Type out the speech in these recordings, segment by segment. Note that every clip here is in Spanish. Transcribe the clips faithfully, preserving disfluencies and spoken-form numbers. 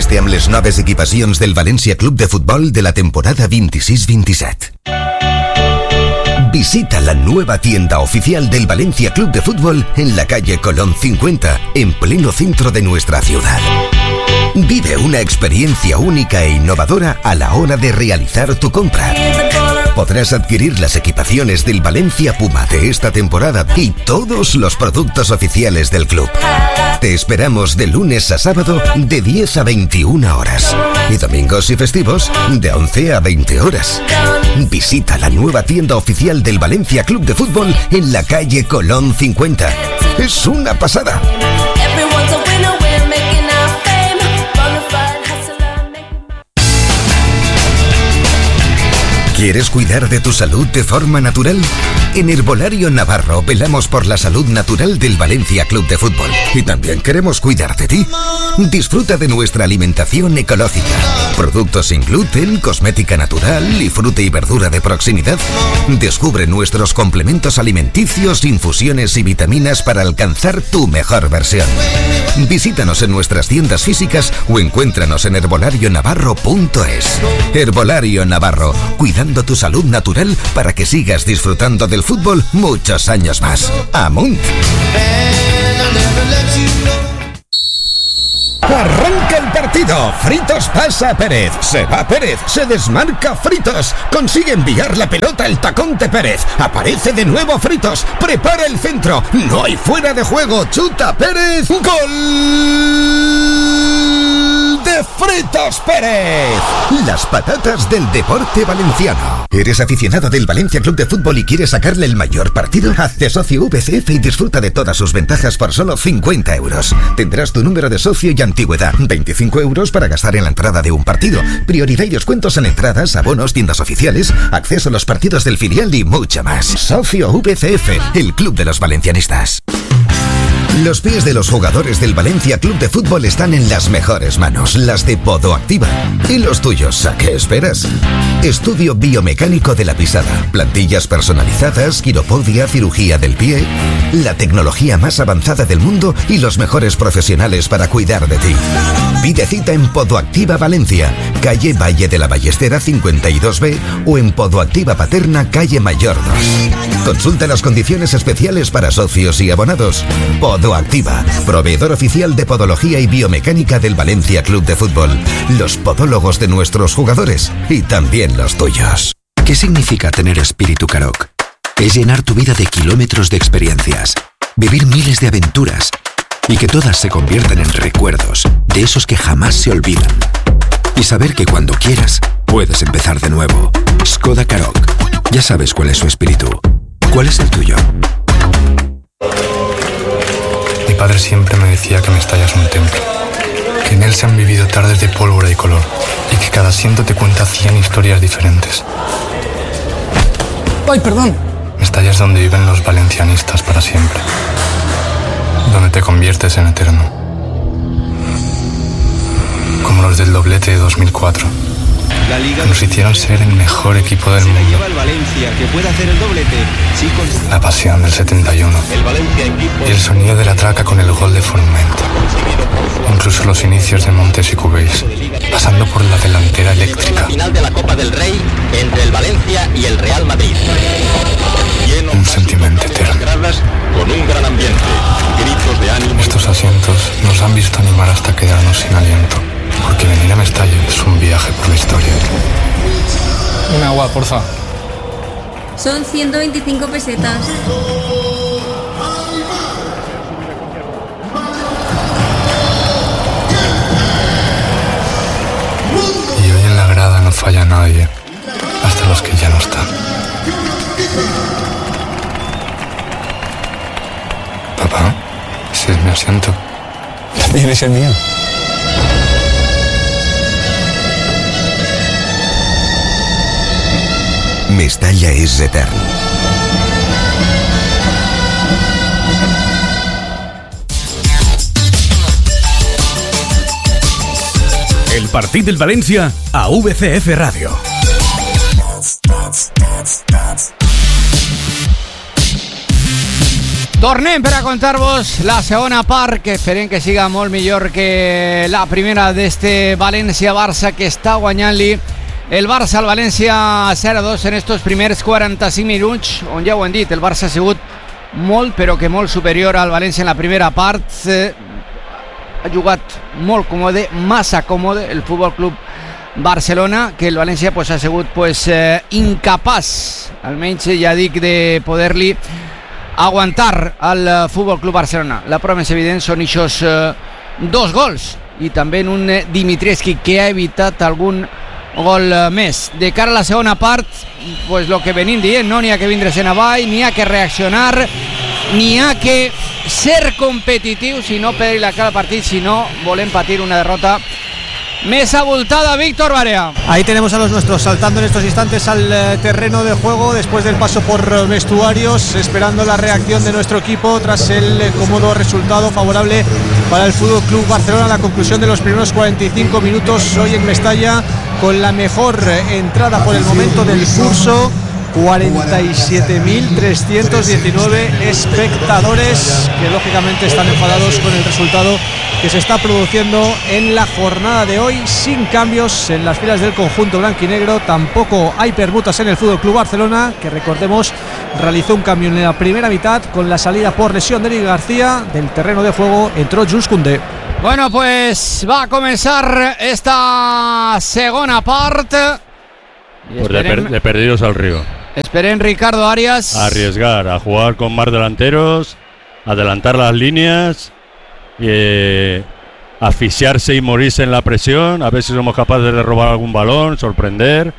Festa amb les noves equipacions del València Club de Futbol de la temporada veintiséis veintisiete. Visita la nueva tienda oficial del Valencia Club de Fútbol en la calle Colón cincuenta, en pleno centro de nuestra ciudad. Vive una experiencia única e innovadora a la hora de realizar tu compra. Podrás adquirir las equipaciones del Valencia Puma de esta temporada y todos los productos oficiales del club. Te esperamos de lunes a sábado de diez a veintiuna horas y domingos y festivos de once a veinte horas. Visita la nueva tienda oficial del Valencia Club de Fútbol en la calle Colón cincuenta. Es una pasada. ¿Quieres cuidar de tu salud de forma natural? En Herbolario Navarro velamos por la salud natural del Valencia Club de Fútbol y también queremos cuidar de ti. Disfruta de nuestra alimentación ecológica, productos sin gluten, cosmética natural y fruta y verdura de proximidad. Descubre nuestros complementos alimenticios, infusiones y vitaminas para alcanzar tu mejor versión. Visítanos en nuestras tiendas físicas o encuéntranos en herbolario navarro punto es. Herbolario Navarro, cuidando tu salud natural para que sigas disfrutando del fútbol muchos años más. ¡Amunt! Arranca el partido. Fritos pasa a Pérez. Se va Pérez. Se desmarca Fritos. Consigue enviar la pelota al tacón de Pérez. Aparece de nuevo Fritos. Prepara el centro. No hay fuera de juego. Chuta Pérez. ¡Gol! De Fritos Pérez. Las patatas del deporte valenciano. ¿Eres aficionado del Valencia Club de Fútbol y quieres sacarle el mayor partido? Hazte socio V C F y disfruta de todas sus ventajas por solo cincuenta euros. Tendrás tu número de socio y antigüedad. veinticinco euros para gastar en la entrada de un partido. Prioridad y descuentos en entradas, abonos, tiendas oficiales, acceso a los partidos del filial y mucho más. Socio V C F, el club de los valencianistas. Los pies de los jugadores del Valencia Club de Fútbol están en las mejores manos, las de Podoactiva. ¿Y los tuyos? ¿A qué esperas? Estudio biomecánico de la pisada, plantillas personalizadas, quiropodia, cirugía del pie, la tecnología más avanzada del mundo y los mejores profesionales para cuidar de ti. Pide cita en Podoactiva Valencia, calle Valle de la Ballestera cincuenta y dos B o en Podoactiva Paterna, calle Mayor dos. Consulta las condiciones especiales para socios y abonados. Podoactiva, proveedor oficial de podología y biomecánica del Valencia Club de Fútbol. Los podólogos de nuestros jugadores y también los tuyos. ¿Qué significa tener espíritu Karoq? Es llenar tu vida de kilómetros de experiencias, vivir miles de aventuras y que todas se conviertan en recuerdos, de esos que jamás se olvidan. Y saber que cuando quieras, puedes empezar de nuevo. Skoda Karoq. Ya sabes cuál es su espíritu. ¿Cuál es el tuyo? Mi padre siempre me decía que Mestalla es un templo, que en él se han vivido tardes de pólvora y color, y que cada asiento te cuenta cien historias diferentes. ¡Ay, perdón! Mestalla es donde viven los valencianistas para siempre, donde te conviertes en eterno, como los del doblete de dos mil cuatro. La Liga que nos hicieron ser el mejor equipo del mundo. Lleva el Valencia, que puede hacer el doblete. Sí, con... La pasión del setenta y uno. El Valencia equipo... Y el sonido de la traca con el gol de Forment. Incluso los inicios de Montes y Cubéis, pasando por la delantera eléctrica. Final de la Copa del Rey entre el Valencia y el Real Madrid. Un sentimiento eterno. Con un gran ambiente. Gritos de ánimo. Estos asientos nos han visto animar hasta quedarnos sin aliento. Porque venir a Mestalla es un viaje por la historia. Un agua, porfa. Son ciento veinticinco pesetas. Y hoy en la grada no falla nadie, hasta los que ya no están. Papá, ese es mi asiento. También es el mío. Mestalla és etern. El partit del València a V C F Ràdio. Tornem per a contar-vos la segona part, que esperem que siga molt millor que la primera d'este València-Barça, que està guanyant-li el Barça al València zero a dos en estos primers quaranta-cinc minuts, on ja ho hem dit, el Barça ha sigut molt, però que molt superior al València en la primera part. Eh, ha jugat molt còmode, massa còmode el Futbol Club Barcelona, que el València pues, ha sigut pues, eh, incapaç, almenys ja dic, de poder-li aguantar al uh, Futbol Club Barcelona. La prova més evident són aquests uh, dos gols i també en un uh, Dimitrievski que ha evitat algun gol uh, més. De cara a la segona part, pues lo que venim dient, no n'hi ha que vindre-se'n avall, n'hi ha que reaccionar, n'hi ha que ser competitius i no perdre la cara al partit, si no volem patir una derrota més abultada. Víctor Barea. Ahí tenemos a los nuestros saltando en estos instantes al eh, terreno de juego después del paso por vestuarios, esperando la reacción de nuestro equipo tras el eh, cómodo resultado favorable para el Fútbol Club Barcelona. La conclusión de los primeros cuarenta y cinco minutos hoy en Mestalla, con la mejor eh, entrada por el momento del curso. cuarenta y siete mil trescientos diecinueve espectadores que lógicamente están enfadados con el resultado que se está produciendo en la jornada de hoy, sin cambios en las filas del conjunto blanquinegro. Tampoco hay permutas en el Fútbol Club Barcelona, que recordemos realizó un cambio en la primera mitad con la salida por lesión de Eric García. Del terreno de juego entró Jules Koundé. Bueno, pues va a comenzar esta segunda parte. Pues de, per de perdidos al río. Esperen Ricardo Arias. A arriesgar, a jugar con más delanteros, adelantar las líneas, eh, asfixiarse y morirse en la presión, a ver si somos capaces de robar algún balón, sorprender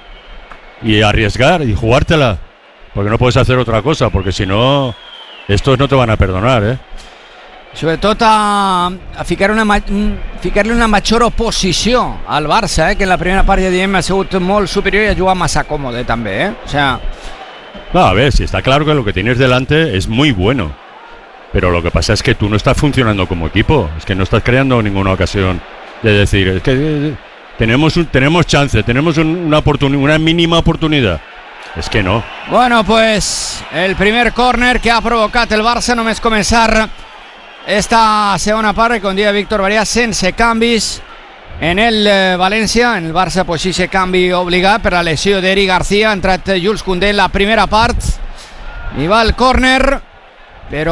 y arriesgar y jugártela, porque no puedes hacer otra cosa, porque si no, estos no te van a perdonar, ¿eh? Sobretot a, a ficar una, ficar-li una major oposició al Barça, eh, que en la primera part ja diem ha sigut molt superior i ha jugat massa còmode també, eh? O sea... No, a ver, si está claro que lo que tienes delante es muy bueno, pero lo que pasa es que tú no estás funcionando como equipo, es que no estás creando ninguna ocasión de decir, es que eh, tenemos, un, tenemos chance, tenemos un, una, una mínima oportunidad. Es que no. Bueno, pues el primer córner que ha provocat el Barça, només començar esta segona part, com dia Víctor Barea, sense canvis en el eh, València. En el Barça, pues sí, se canvi obligat per la lesió d'Eric García. Ha entrat Jules Koundé en la primera part i va el córner, però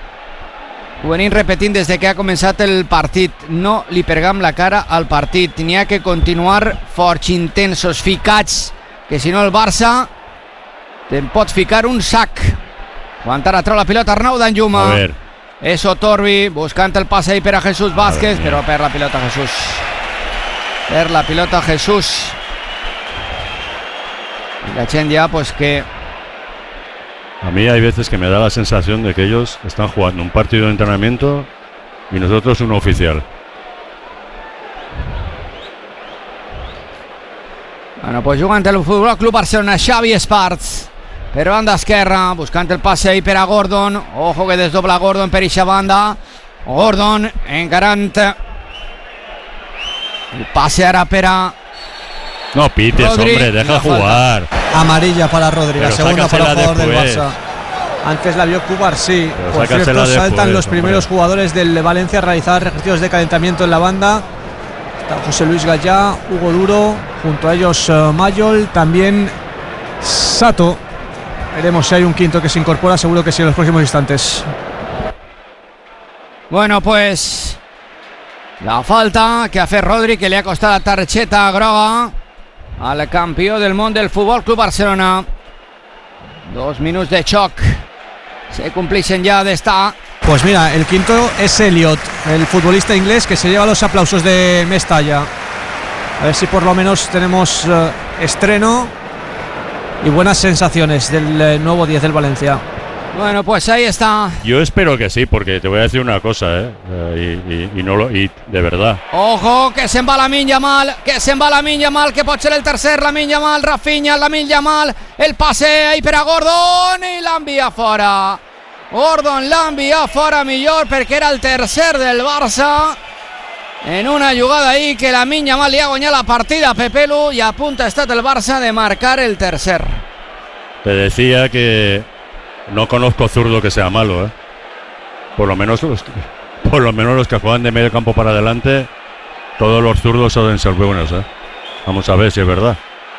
ho venim repetint des de que ha començat el partit. No li pegam la cara al partit, n'hi ha que continuar forts, intensos, ficats, que si no el Barça te'n pot ficar un sac. Quan ara treu la pilota Arnau Danjuma. A ver. És Otorbi buscant el passe ahí per a Jesús Vázquez, però per la pilota Jesús. Per la pilota Jesús. Y la gent ya pues que... A mí hay veces que me da la sensación de que ellos están jugando un partido de entrenamiento y nosotros uno oficial. Bueno, pues jugant el Futbol Club Barcelona, Xavi Esparts. Per banda esquerra, buscant el passe ahí per a Gordon. Ojo que desdobla Gordon per eixa banda. Gordon encarant el passe ara per a... No pites, Rodri, hombre, deja jugar. Amarilla para Rodri, pero la segunda para el jugador después. del Barça. Antes la vio Cubar, sí. Pero por cierto, después, saltan los hombre. primeros jugadores del Valencia a realizar ejercicios de calentamiento en la banda. Está José Luis Gallá, Hugo Duro, junto a ellos uh, Mayol, también Sato. Veremos si hay un quinto que se incorpora, seguro que sí en los próximos instantes. Bueno, pues la falta que ha fet Rodri, que li ha costat la targeta groga al campió del món del Futbol Club Barcelona. Dos minuts de xoc se complixen ja d'estar. Pues mira, el quinto es Elliot, el futbolista inglés que se lleva los aplausos de Mestalla. A ver si por lo menos tenemos uh, estreno y buenas sensaciones del eh, nuevo diez del Valencia. Bueno, pues ahí está. Yo espero que sí, porque te voy a decir una cosa, ¿eh? Eh, y, y, y, no lo, y de verdad. Ojo, que se'n va Lamine Yamal, que se'n va Lamine Yamal, que pot ser el tercer. Lamine Yamal, Rafinha, Lamine Yamal, el passe ahí per a Gordon i l'envia fora. Gordon l'envia fora millor perquè era el tercer del Barça. En una jugada ahí que Lamine Yamal li ha guanyat la partida a Pepelu i a punt ha estat el Barça de marcar el tercer. Te decía que no conozco zurdo que sea malo, ¿eh? Por lo menos los, por lo menos los que juegan de medio campo para adelante, todos los zurdos suelen ser buenos, ¿eh? Vamos a ver si es verdad.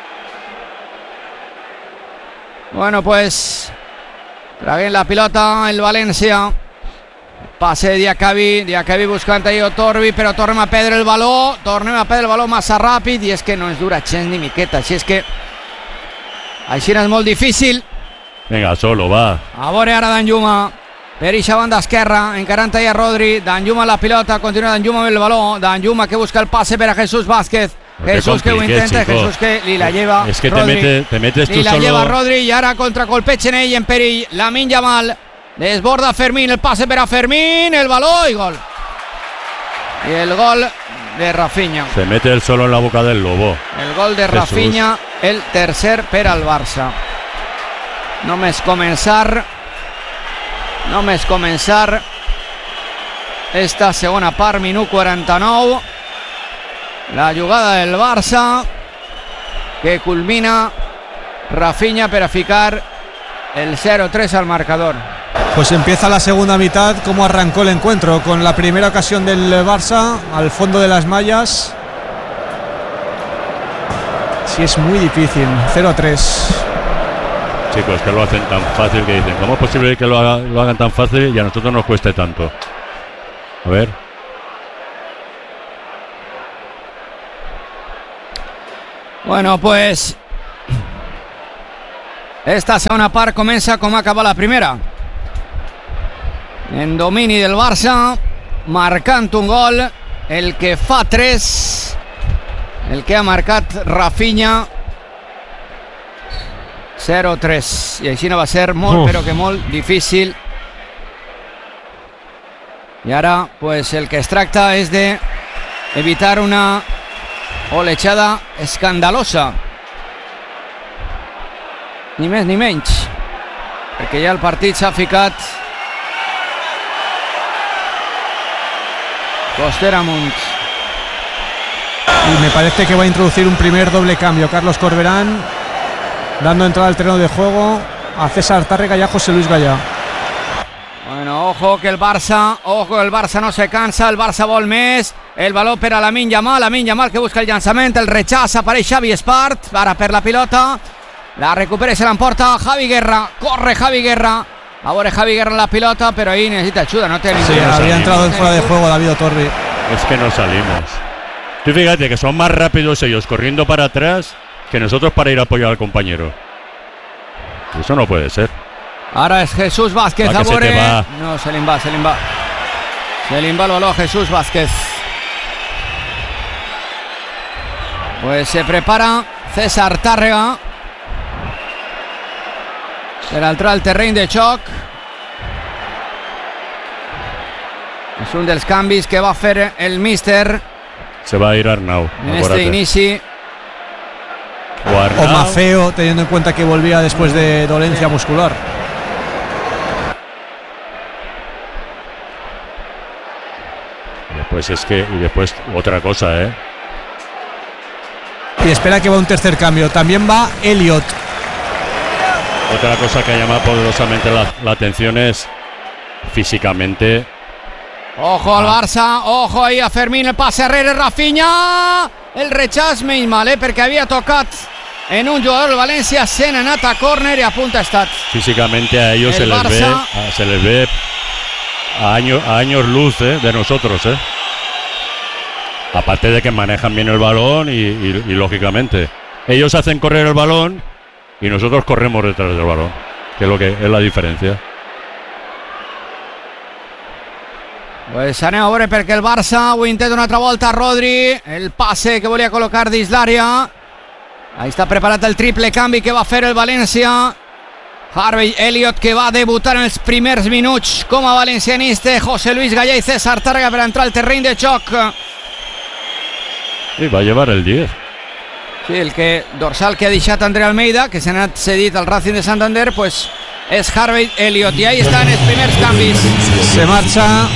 Bueno, pues trae bien la pilota el Valencia. Pase de Diacabí, Diacabí buscant ahí Torbi, però tornem a perdre el baló, tornem a perdre el baló massa ràpid i és que no ens dura gens ni miqueta, així és que així és molt difícil. Venga, solo, va. A veure ara Danjuma, per eixa banda esquerra, encarant ahí a Rodri, Danjuma la pilota, continua Danjuma amb el baló, Danjuma que busca el passe per a Jesús Vázquez, Jesús que ho intenta, chico. Jesús que li la lleva es que Rodri, te, mete, te metes tú li la solo. lleva Rodri i ara contracolpeig en ell en perill, Lamine Yamal. Desborda Fermín, el pase para Fermín, el balón y gol. Y el gol de Rafinha. Se mete el solo en la boca del lobo. El gol de Jesús. Rafinha, el tercer per al Barça. Només començar, només començar esta segona part, minut quaranta-nou. La jugada del Barça que culmina Rafinha per a ficar el cero tres al marcador. Pues empieza la segunda mitad, como arrancó el encuentro, con la primera ocasión del Barça al fondo de las mallas. Sí, es muy difícil, cero a tres. Chicos, que lo hacen tan fácil que dicen, ¿cómo es posible que lo, haga, lo hagan tan fácil y a nosotros nos cueste tanto? A ver. Bueno, pues esta segona part comença com acaba la primera. En domini del Barça, marcant un gol, el que fa tres, el que ha marcat Rafinha, zero tres. I així no va ser molt, Uf. però que molt difícil. I ara, pues, el que es tracta és de evitar una olejada escandalosa. Ni més ni menys, perquè ja el partit s'ha ficat costera amunt. Y me parece que va a introducir un primer doble cambio Carlos Corberán, dando entrada al terreno de juego a César Tárrega y a José Luis Gallá. Bueno, ojo que el Barça, ojo el Barça no se cansa, el Barça vol més, el baló per a Lamine Yamal, Lamine Yamal que busca el llançament, el rechaça, apareix Xavi Espart, para per la pilota, la recupera y se la emporta Javi Guerra, corre Javi Guerra, ahora Javi Guerra en la pilota, pero ahí necesita ayuda, no tiene Sí, ningún había salimos. entrado en fuera de juego David Otorbi. Es que no salimos. Tú fíjate que son más rápidos ellos corriendo para atrás que nosotros para ir a apoyar al compañero. Eso no puede ser. Ahora es Jesús Vázquez, Va, que se te va. no, se le va, se le va. Se le va el balón a Jesús Vázquez. Pues se prepara César Tárrega per entrar al terreny de xoc. És un dels canvis que va fer el míster Se va a ir Arnau. en este inici. O Arnau. O Mafeo, teniendo en cuenta que volvía después de dolencia muscular. Y después es que, y después otra cosa, ¿eh? Y espera que va un tercer cambio. También va Elliot. Otra cosa que ha llamado poderosamente la, la atención es físicamente. Ojo al Barça, ojo ahí a Fermín, el pase rere Rafinha, el rechaç menys mal, eh, perquè havia tocat en un jugador del València, se n'ha anat a córner i a punt ha estat. Físicamente a ellos se les, Barça, ve, a, se les ve a años, a años luz, ¿eh? De nosotros, ¿eh? Aparte de que manejan bien el balón y, y, y lógicamente ellos hacen correr el balón y nosotros corremos detrás del balón, que es lo que es la diferencia. Pues anem a veure perquè el Barça ho intenta una altra volta Rodri, el passe que volia col·locar dins l'àrea. Ahí està preparat el triple canvi que va fer el València. Harvey Elliott que va debutar en els primers minuts com a valencianista, José Luis Gallá i César Tárrega per entrar al terreny de xoc. Y va a llevar el diez. Sí, el que dorsal que ha deixat André Almeida, que s'ha anat cedit al Racing de Santander, pues és Harvey Elliott. I ahí están els primers canvis. Se marcha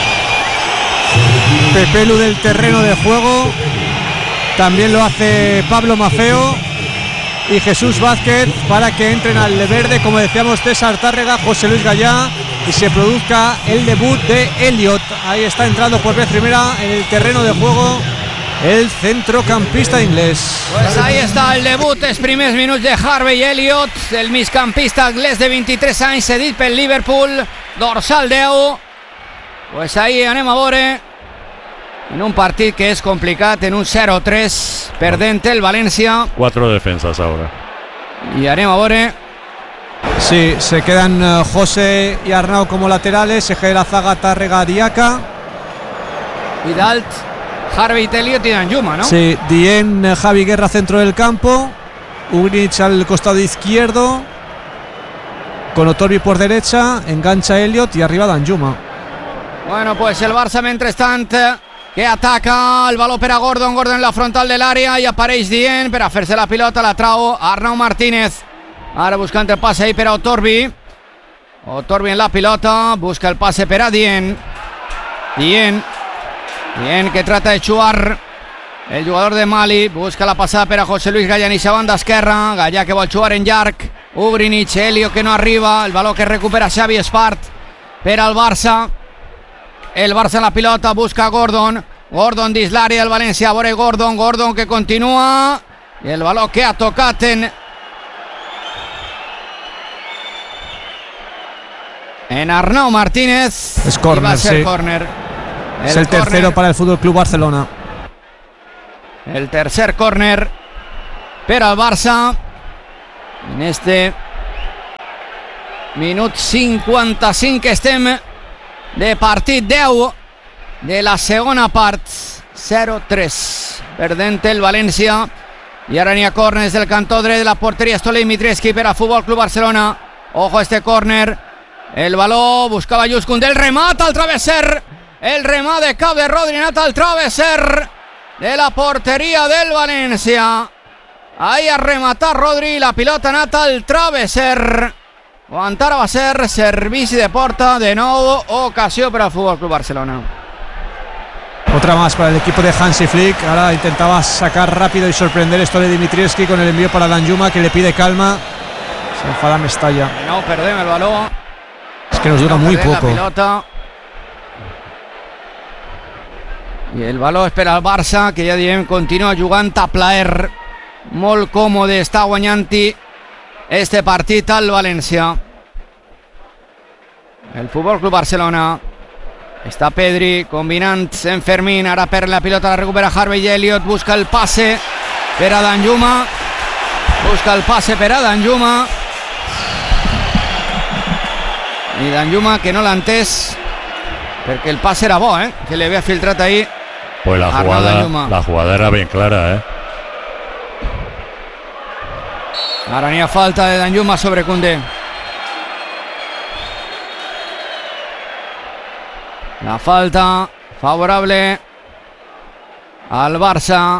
Pepelu del terreno de juego. También lo hace Pablo Mafeo y Jesús Vázquez para que entren al verde, como decíamos, César Tárrega, José Luis Gallá y se produzca el debut de Elliot. Ahí está entrando por vez primera en el terreno de juego el centrocampista inglés. Pues ahí està el debut, els primers minuts de Harvey Elliott, el migcampista anglès de vint-i-tres anys, cedit pel Liverpool, dorsal deu. Pues ahí anem a veure, en un partit que és complicat, en un cero tres, perdent el València. Cuatro defensas ahora. Y anem a veure. Sí, se quedan uh, José y Arnau como laterales, eje de la zaga Tárrega, Diaca. Y dalt, Harvey Elliott y Danjuma, ¿no? Sí, Dien, Javi Guerra centro del campo, Ugrich al costado izquierdo, con Otorbi por derecha, engancha Elliot y arriba Danjuma. Bueno, pues el Barça mentrestant que ataca, el baló per a Gordon, Gordon en la frontal de l'àrea i apareix Dien per a fer-se la pilota, la trau Arnau Martínez, ara buscant el passe ahí per a Otorbi, Otorbi en la pilota, busca el passe per a Dien, Dien Dien que trata de xuar, el jugador de Mali, busca la passada per a José Luis Gallanís a banda esquerra, Gallà que vol xuar en llarg, Ugrinic, Helio que no arriba, el baló que recupera Xavi Espart per al Barça. El Barça en la pilota, busca Gordon, Gordon dins l'àrea del València, a veure Gordon, Gordon que continua, i el baló que ha tocat en en Arnau Martínez. Es córner, i va ser sí. córner. El es el córner, tercero para el Fútbol Club Barcelona. El tercer córner per al Barça en este minut cinquanta-cinc que estem de partit, deu de la segona part, zero tres, perdent el València, i ara n'hi ha córners del cantó dret de la porteria Stole Dimitrescu per a Futbol Club Barcelona. Ojo este córner, el baló buscava Lluís Koundé, el remat al travesser, el remat de cap de Rodri, anat al travesser de la porteria del València, ahí a rematar Rodri, la pilota ha anat al travesser. Guantara va a ser servici de porta, de nou ocasió per al Futbol Club Barcelona. Otra más para el equipo de Hansi Flick. Ahora intentaba sacar rápido y sorprender esto de Dimitrescu con el envío para Danjuma, que le pide calma. Se enfada Mestalla. No perdem el baló. Es que nos dura muy poco. La pilota. I el baló és per al Barça, que ja diem continua jugant a plaer. Molt còmode, està guanyant-hi este partit al València. El Futbol Club Barcelona. Està Pedri combinant en Fermín, ara per la pilota la recupera Harvey Elliott, busca el passe per a Danjuma, busca el passe per a Danjuma, i Danjuma que no l'ha entès perquè el passe era bo, eh? Que li havia filtrat ahí. Pues la jugada, la jugada era bien clara, eh. Ara n'hi ha falta de Danjuma sobre Koundé. La falta favorable al Barça.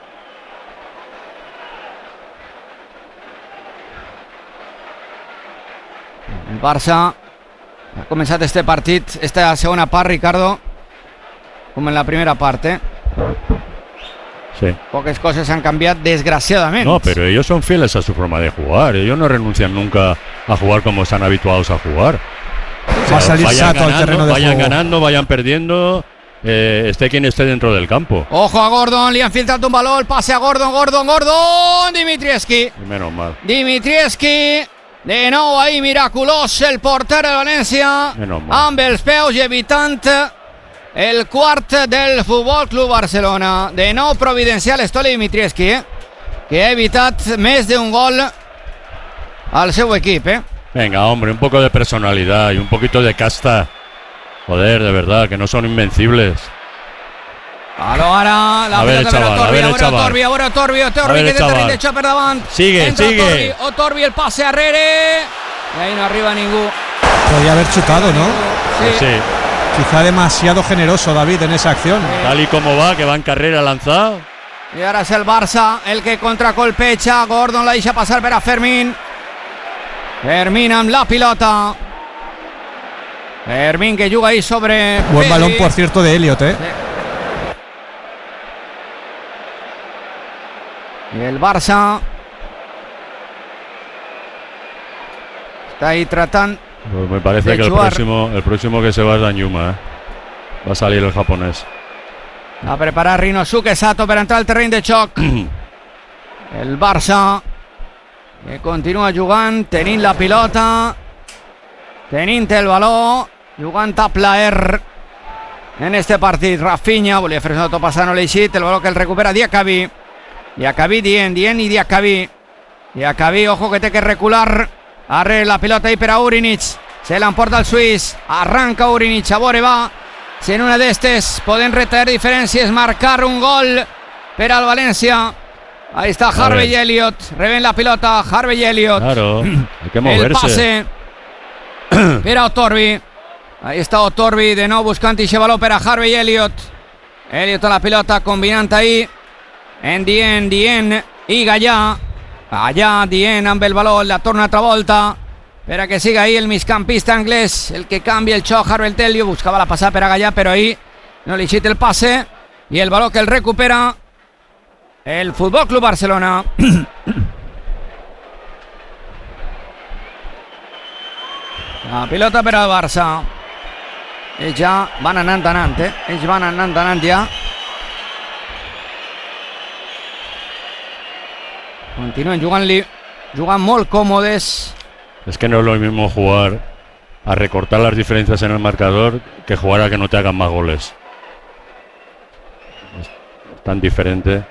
El Barça ha començat este partit, esta segona part, Ricardo, com en la primera parte. Sí. Pocas cosas han cambiado, desgraciadamente. No, pero ellos son fieles a su forma de jugar. Ellos no renuncian nunca a jugar como están habituados a jugar. Va a salir vayan Sato ganando, al terreno de vayan juego. ganando, vayan perdiendo, eh, esté quien esté dentro del campo. Ojo a Gordon, li han filtrat un baló, el pase a Gordon, Gordon, Gordon, Dimitrescu. Menos mal. Dimitrescu, de nou ahí miraculós el porter de València, amb els peus i evitant el quart del Futbol Club Barcelona. De nou providencial Stole Dimitrescu, eh? que ha evitat més d'un gol al seu equip, eh? Venga, hombre, un poco de personalidad y un poquito de casta. Joder, de verdad, que no son invencibles. Baló ara, la a ver, pilota per chaval, Otorbi, a ver, a veure chaval. Otorbi, a veure Otorbi, Otorbi que té chaval. terreny de xoc per davant. Sigue, Entra sigue. Otorbi, Otorbi, el passe arrere, y ahí no arriba ningú. Podría haber chutado, ¿no? Sí. sí. Quizá demasiado generoso David en esa acción. Tal y como va, que va en carrera lanzado. Y ahora es el Barça el que contracolpeja. Gordon la deixa passar per a Fermín. Fermín amb la pilota. Fermín que juga ahí sobre Buen Pedri. balón, por cierto, de Elliot, ¿eh? Sí. Y el Barça está ahí tratando Pues me parece que el próximo, el próximo que se va es Danjuma, ¿eh? Va a salir el japonés. Va a preparar Rinosuke Sato per entrar al terreny de xoc. El Barça que continua jugant, tenint la pilota, tenint el baló, jugant a plaer en este partit. Rafinha volia fer un autopassar, no l'ha eixit, el baló que el recupera Diakabi. Diakabi, Dien, Dien i Diakabi. Diakabi, ojo que té que recular. Arre la pilota ahí per a Urinic. Se l'emporta el suís. Arranca Urinic, a veure va. Si en una d'estes poden retallar diferències, marcar un gol per al València. Ahí está Harvey Elliott, reben la pilota, Harvey Elliott. Claro, hay que moverse. El pase per a Otorbi. Ahí está Otorbi de nou buscant ixe baló per a Harvey Elliott. Elliott a la pilota, combinant ahí en Dien, Dien i Gallà. Gallà, Dien amb el baló, la torna altra volta per a que siga ahí el migcampista anglès, el que canvia el xoc. Harvey Elliott buscava la passada per a Gallà, però ahí no li xita el passe i el baló que el recupera el Futbol Club Barcelona. La pilota per al Barça. Ells ja van anant anant, eh? Ells van anant anant ja. Continuen jugant-li, jugant molt còmodes. Es que no es lo mismo jugar a recortar las diferencias en el marcador que jugar a que no te hagan más goles. Es tan diferente.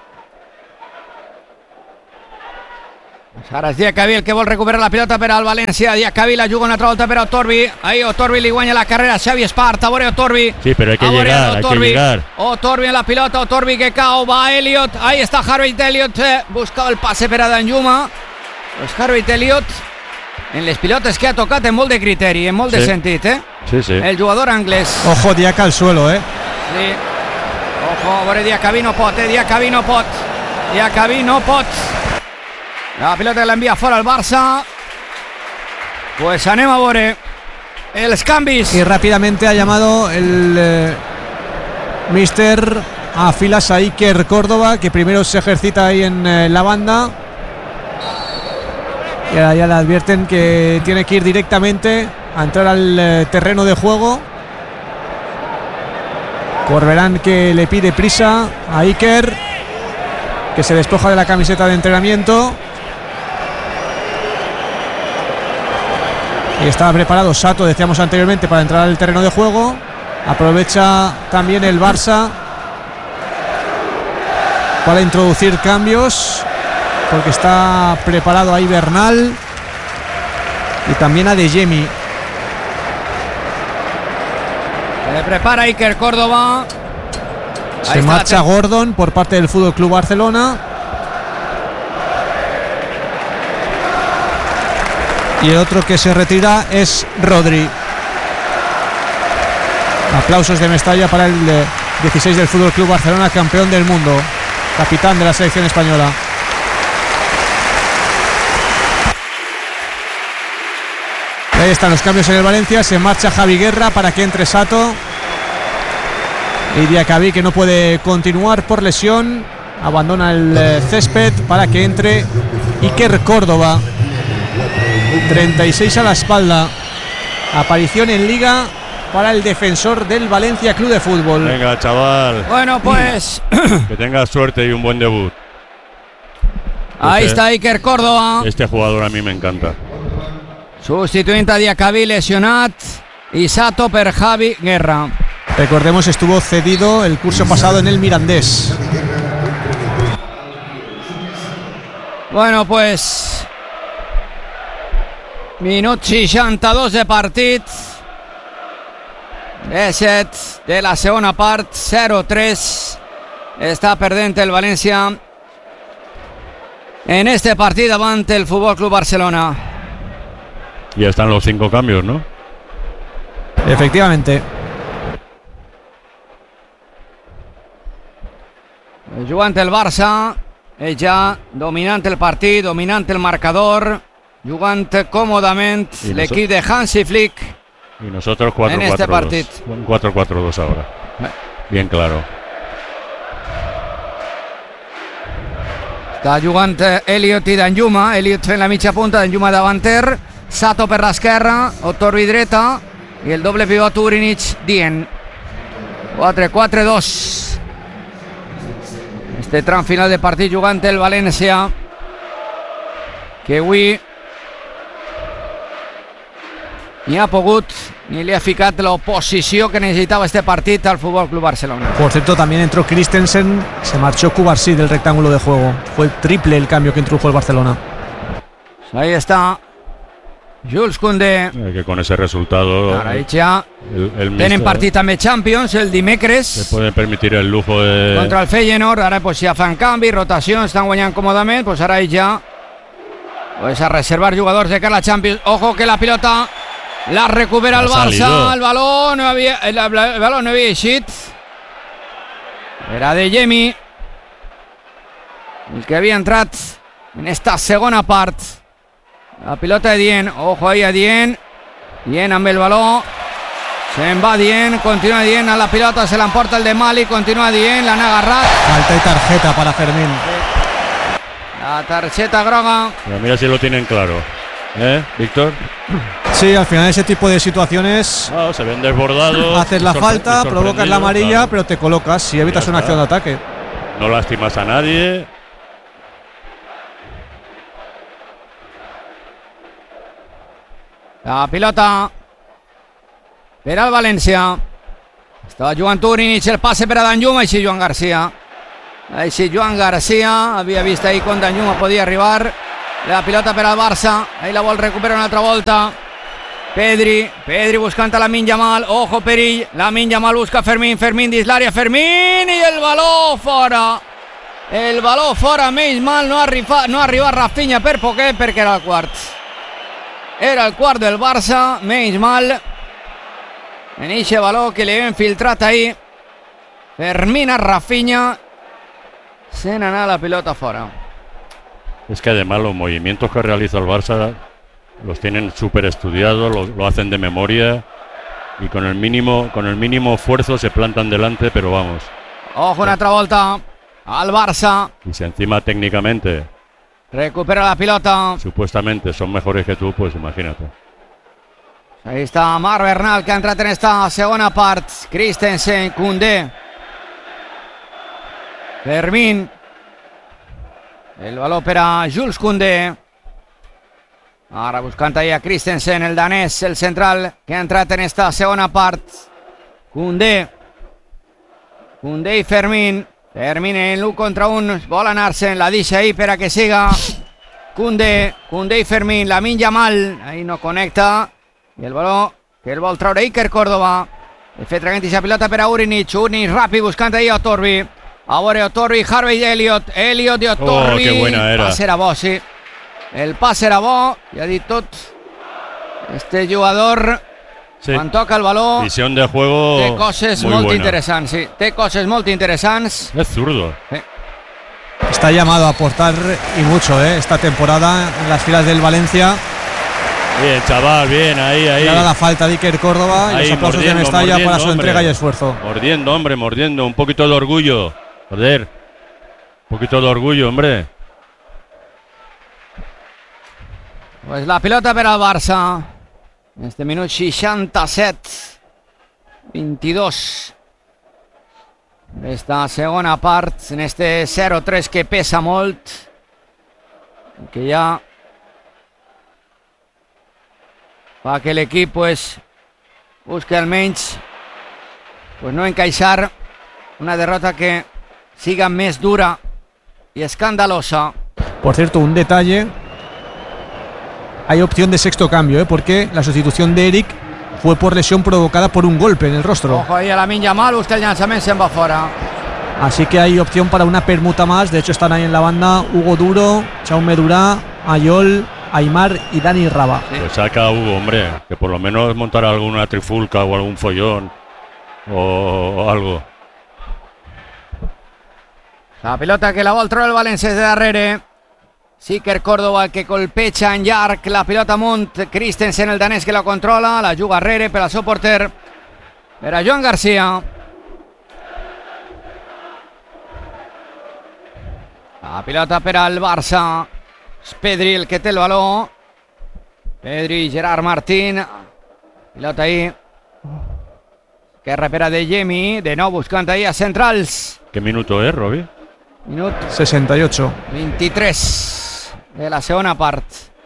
Ara és Diakabi el que vol recuperar la pilota per al València. Diakabi la juga una altra volta per a Otorbi. Ahí Otorbi li guanya la carrera a Xavi Espart. A veure Otorbi. Sí, pero hay que llegar, hay que llegar. Otorbi en la pilota, Otorbi que cau, va Elliott. Ahí está Harvey Elliott. Eh, buscava el passe per a Danjuma. Pues Harvey Elliott en les pilotes que ha tocat en molt de criteri, en molt sí. de sentit, eh? Sí, sí. El jugador anglès. Ojo, Diaka al suelo, eh? Sí. Ojo, a veure, Diakabi no pot, eh? Diakabi no pot. Diakabi no pot. La pilota que l'envia fora el Barça. Pues anem a veure els canvis. Y rápidamente ha llamado el eh, Mister a filas a Iker Córdoba, que primero se ejercita ahí en eh, la banda. Y ahora ya le advierten que tiene que ir directamente a entrar al eh, terreno de juego. Corberán que le pide prisa a Iker, que se despoja de la camiseta de entrenamiento. Y estaba preparado Sato, decíamos anteriormente, para entrar al terreno de juego. Aprovecha también el Barça para introducir cambios, porque está preparado ahí Bernal y también a Adeyemi. Se prepara Iker Córdoba. Se Ahí marcha la... Gordon por parte del Fútbol Club Barcelona. Y el otro que se retira es Rodri. Aplausos de Mestalla para el dieciséis del Fútbol Club Barcelona, campeón del mundo, capitán de la selección española. Ahí están los cambios en el Valencia. Se marcha Javi Guerra para que entre Sato. Y Diakabi, que no puede continuar por lesión, abandona el eh, césped para que entre Iker Córdoba. treinta y seis a la espalda. Aparición en Liga para el defensor del Valencia Club de Fútbol. Venga, chaval. Bueno, pues que tengas suerte y un buen debut. Ahí este, está Iker Córdoba. Este jugador a mí me encanta. Substituint a Diakabi, lesionat, y Sato per Javi Guerra. Recordemos, estuvo cedido el curso pasado en el Mirandés. Bueno, pues minut seixanta-dos de partit. disset de la segona part, zero tres. Està perdent el València en este partit davant el Futbol Club Barcelona. Ya están los cinco cambios, ¿no? Efectivamente. Jugant el Barça, ja dominant el partit, dominant el marcador, jugant còmodament l'equip de Hansi Flick. Y nosotros cuatro en este partit. cuatro cuatro dos ahora. Bien claro. Està jugant Elliott i Danjuma. Elliott fent la mitja punta, Danjuma davanter. Sato per l'esquerra, Otorbi dreta i el doble pivot Urinic dient. quatre quatre dos. Este tram final de partit jugant el València, que avui ni ha pogut ni le ha ficat l'oposició que necesitaba este partit al Fútbol Club Barcelona. Por cierto, también entró Christensen, se marchó Cubarsí del rectángulo de juego. Fue triple el cambio que introdujo el Barcelona. Ahí está Jules Koundé. Eh, que con ese resultado Ara, ja el, el tenen partit també Champions el dimecres. Se pueden permitir el lujo de... contra el Feyenoord. Ara pues, ja fan canvi, rotació, estan guanyant còmodament, pues ara ja pues, a reservar jugadors de cara a la Champions. Ojo que la pilota la recupera el Barça, salido. el balón no havia, el, el balón no havia eixit, era de Yemi el que havia entrat en esta segona part. La pilota de Dien, ojo ahí a Dien, Dien amb el baló, se'n va Dien, continua Dien a la pilota, se l'emporta el de Mali, continua Dien, l'han agarrat. Falta y tarjeta para Fermín. La tarjeta groga. Pero mira si lo tienen claro, ¿eh, Víctor? Sí, al final ese tipo de situaciones oh, se ven desbordados. Haces la falta, provocas la amarilla, claro, pero te colocas y evitas una acción de ataque. No lastimas a nadie. La pilota per al València. Estava jugant Urinic, el passe per a Danjuma, així Joan Garcia. Així Joan Garcia, havia vist ahir quan Danjuma podia arribar. La pilota per al Barça, ahí la vol recuperar una altra volta. Pedri, Pedri buscant a Lamine Yamal, ojo perill, Lamine Yamal busca Fermín, Fermín dins l'àrea, Fermín i el baló fora. El baló fora, menys mal, no arriba, no arriba Rafinha per poquet perquè era el quart. Era el quart del Barça, menys mal. En eixe baló que li hem filtrat ahir Fermín a Rafinha, se n'anà la pilota fora. Es que además los movimientos que realiza el Barça los tienen súper estudiados, lo, lo hacen de memoria y con el mínimo con el mínimo esfuerzo se plantan delante, pero vamos. Ojo, una altra volta al Barça. Y si encima técnicamente recupera la pilota, supuestamente son mejores que tú, pues imagínate. Ahí està Marc Bernal, que ha entrat en esta segona part. Christensen, Koundé, Fermín. El baló per a Jules Koundé. Ara buscant ahí a Christensen, el danès, el central, que ha entrat en esta segona part. Koundé. Koundé i Fermín. Fermín en l'u contra un, vol anar-se'n, la deixa ahí per a que siga Koundé. Koundé i Fermín, Lamine Yamal, ahí no connecta. I el baló que el vol treure Iker Córdoba. De fet, traguent aquesta pilota per a Urinic. Urinic ràpid, buscant ahí a Otorbi. A veure Otorbi, Harvey Elliott. Elliott i Otorbi. Oh, que buena era. El pas era bo, sí. El pas era bo, i ha dit tot. Este jugador, sí, quan toca el baló, visión de juego, té coses muy molt buena. interessants, sí. Té coses molt interessants. Es zurdo. Sí. Está llamado a aportar y mucho, ¿eh? Esta temporada en las filas del Valencia. Bien, chaval, bien, ahí, ahí. Le da la falta de Iker Córdoba y ahí, los aplausos de Mestalla para su hombre. Entrega y esfuerzo. Mordiendo, hombre, mordiendo. Un poquito de orgullo. Joder. Un poquito de orgullo, hombre. Pues la pilota per al Barça. En este minut seixanta-set. vint-i-dos. Esta segona part, en este zero tres que pesa molt. Que ja fa que l'equip pues, busque almenys pues, no encaixar una derrota que siga més dura y escandalosa. Por cierto, un detalle. Hay opción de sexto cambio, ¿eh? Porque la sustitución de Eric fue por lesión provocada por un golpe en el rostro. Ojo ahí a Lamine Yamal, busca el llançament, se'n va fora. Así que hay opción para una permuta más. De hecho, están ahí en la banda Hugo Duro, Jaume Durá, Ayol, Aimar y Dani Raba. Sí. Pues saca a Hugo, hombre, que por lo menos montará alguna trifulca o algún follón o, o algo. La pilota que la vol treure el València de darrere. Iker Córdoba, el que colpeja en llarg la pilota amunt. Christensen, el danès, que la controla, la juga arrere per al seu porter, per a Joan Garcia. La pilota per al Barça. És Pedri el que té el baló. Pedri, Gerard Martín. Pilota ahí. Que repera de Jemi. De nou buscant ahí a centrals. ¿Qué minuto es, Robi? Minut sesenta y ocho. vint-i-tres de la segona part.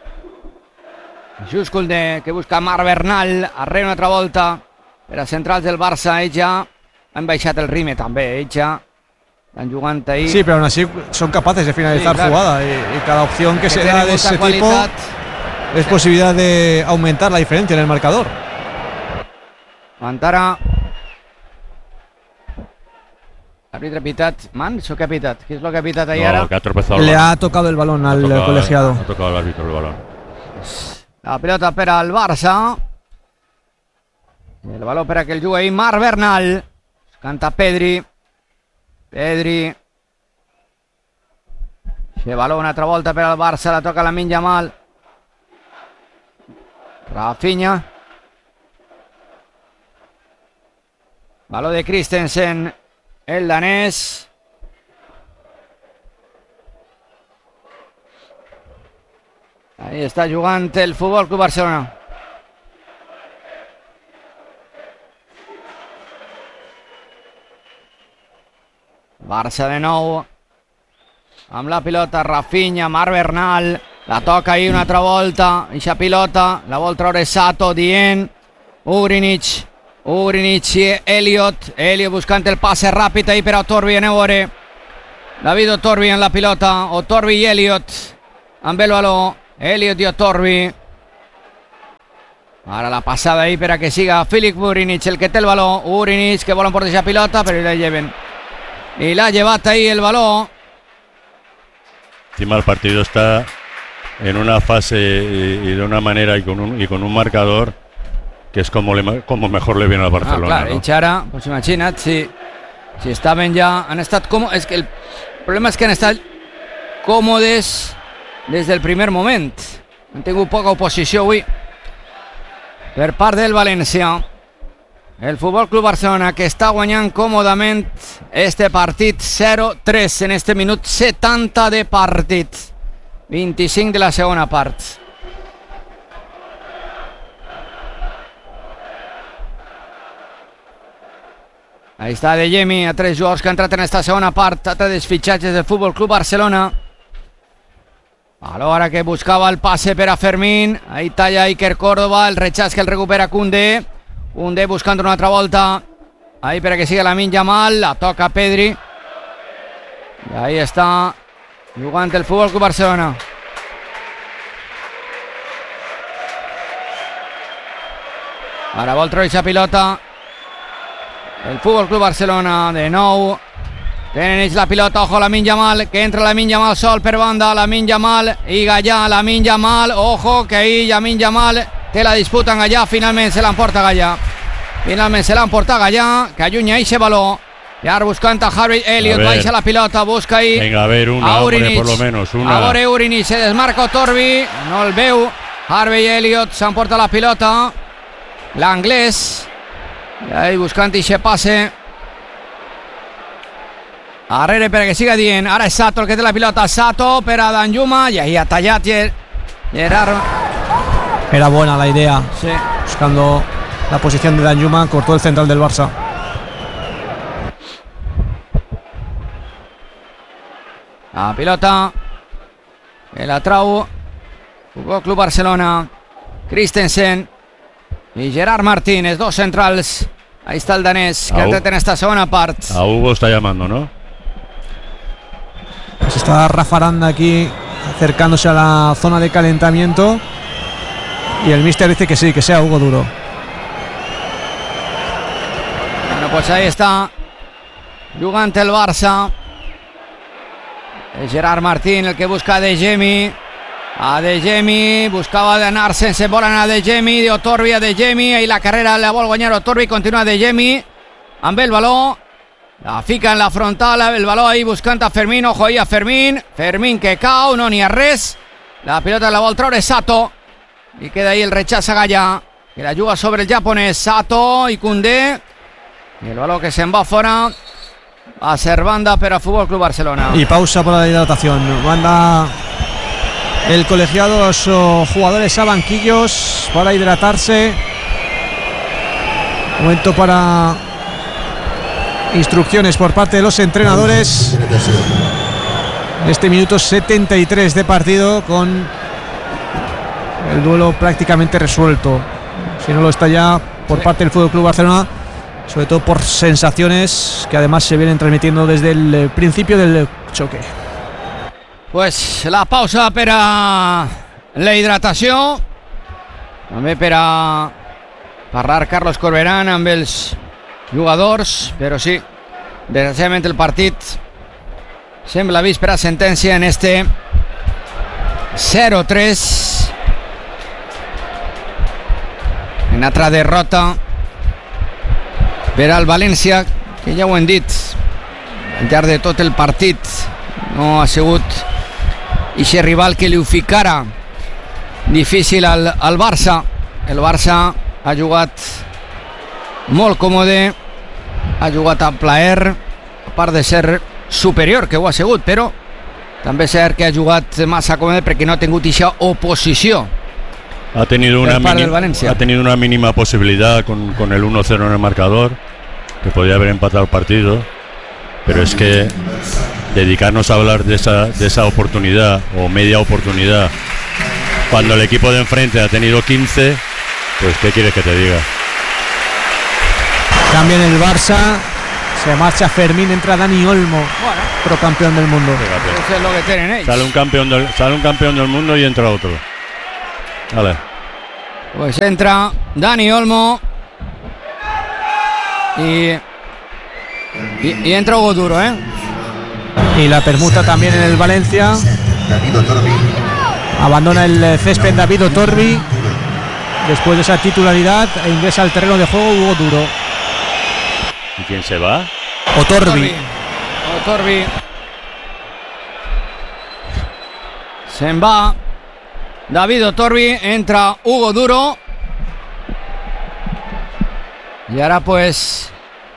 Just Koundé, que busca Marc Bernal. Arrere una altra volta per a centrals del Barça. Ells ja han baixat el ritme també. Ells ja están jugant ahí. Sí, pero aún así son capaces de finalizar sí, claro. jugada y, y cada opción que, que se da de ese cualitat. Tipo es posibilidad de aumentar la diferencia en el marcador. Mantara. Arbitre pitat. Mans o qué ha pitat? ¿Qué es lo que ha pitat ahí no, ahora? Que ha tropezado Le ha tocado el balón al tocado, colegiado. Ha tocado el árbitro el balón. La pelota per al Barça. El balón per a que el jugui Marc Bernal. Canta Pedri. Pedri. Se baló una altra volta per al Barça. La toca Lamine Yamal. Rafinha. Baló de Christensen. El danés. Ahí está jugant el Futbol Club Barcelona. Barça de nou. Amb la pilota Rafinha, Marc Bernal. La toca ahí una altra volta. Eixa pilota. La vol treure Sato dient. Ugrinic. Ugrinic i Elliot. Elliot buscant el passe ràpid ahí per a Otorbi. Aneu a veure. David Otorbi en la pilota. Otorbi i Elliot. Amb el baló. Elliot i Otorbi. Ara la passada ahí per a que siga Filip Ugrinic el que té el baló. Ugrinic que volen portar esa pilota però la lleven. Y la ha llevat ahí el balón. Encima el partido está en una fase y, y de una manera y con un, y con un marcador que es como, le, como mejor le viene al Barcelona. Ah, clar, ¿no? i ara, pues imagina't, si, si estaven ja, han estat com... És que el problema és que han estat còmodes des del primer moment. Han tingut poca oposició avui per part del València. El Futbol Club Barcelona que està guanyant còmodament este partit zero tres en este minut setanta de partit. vint-i-cinc de la segona part. Ahí està De Jemi, a tres jugadors que han entrat en esta segona part, a tres fitxatges del Futbol Club Barcelona. A l'hora que buscava el passe per a Fermín, ahí talla Iker Córdoba, el rechaç que el recupera Koundé. Koundé buscando una altra volta. Ahí para que siga Lamine Yamal. La toca Pedri. Y ahí está jugant el Futbol Club Barcelona. Ara vol treure esa pilota el Futbol Club Barcelona de nou. Tenen ells la pilota, ojo Lamine Yamal, que entra Lamine Yamal sol per banda. Lamine Yamal i Gallà. Lamine Yamal, ojo que ahí Lamine Yamal té la disputa en Gallà, finalment se l'emporta Gallà. Finalment se l'emporta Gallà, que allunya eixe baló. I ara buscant a Harvey Elliott, baixa la pilota, busca ahí. Venga, a ver, una, a hombre, por lo menos, una. A veure Ugrinic, se desmarca Otorbi, no el veu. Harvey Elliott s'emporta la pilota. L'anglès. I ahí buscant eixe passe. Arrere per a que siga dient. Ara és Sato el que té la pilota. Sato per a Danjuma. I ahí ha tallat Gerard. Era buena la idea. Sí. Buscando la posición de Danjuma, cortó el central del Barça. La pilota. El atrau. Futbol Club Barcelona. Christensen. Y Gerard Martínez, dos centrals. Ahí está el danés que entra en esta segunda parte. A Hugo está llamando, ¿no? Se está Rafa Aranda aquí acercándose a la zona de calentamiento. Y el míster dice que sí, que sea Hugo Duro. Bueno, pues ahí está jugant el Barça. Es Gerard Martín el que busca a De Jemi. A De Jemi, buscava d'anar sense bola a De Jemi, de Otorbi a De Jemi, ahí la carrera la vol guanyar Otorbi, continua De Jemi amb el baló, la fica en la frontal, el baló ahí buscant a Fermín, ojo ahí a Fermín, Fermín que cau, no n'hi ha res, la pilota la vol treure Sato, i queda ahí el rechaç a Gallà, que la juga sobre el japonès, Sato i Koundé, i el baló que se'n va fora, va ser banda per a Futbol Club Barcelona. Y pausa por la hidratación, banda el colegiado, los oh, jugadores a banquillos para hidratarse. Momento para instrucciones por parte de los entrenadores. Este minuto setenta y tres de partido, con el duelo prácticamente resuelto. Si no lo está ya por parte del F C Barcelona, sobre todo por sensaciones que además se vienen transmitiendo desde el principio del choque. Pues la pausa per a la hidratació, també per a parlar Carlos Corberán amb els jugadors, però sí, desgraciadament el partit sembla vist per a sentència en este zero tres. En altra derrota per al València, que ja ho hem dit al llarg de tot el partit, no ha sigut ixe rival que li ho ficara difícil al, al Barça. El Barça ha jugat molt còmode, ha jugat a plaer, a part de ser superior, que ho ha sigut, però també és cert que ha jugat massa còmode perquè no ha tingut ixa oposició. Ha tenido, una mini, ha tenido una mínima posibilidad con, con el uno cero en el marcador, que podía haber empatado el partido, pero es que dedicarnos a hablar de esa, de esa oportunidad o media oportunidad cuando el equipo de enfrente ha tenido quince, pues ¿qué quieres que te diga? También el Barça, se marcha Fermín, entra Dani Olmo, bueno, procampeón del mundo. Eso es lo que tienen ellos. Sale un campeón del, sale un campeón del mundo y entra otro. Vale. Pues entra Dani Olmo y, y, y entra Hugo Duro, ¿eh? Y la permuta también en el Valencia. Abandona el césped David Otorbi después de esa titularidad e ingresa al terreno de juego Hugo Duro. ¿Y quién se va? Otorbi. Otorbi. Se'n va David Otorbi, entra Hugo Duro. Y ahora pues